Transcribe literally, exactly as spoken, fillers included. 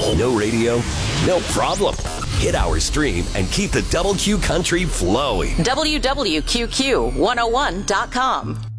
No radio? No problem. Hit our stream and keep the Double Q country flowing. W W Q Q one oh one dot com.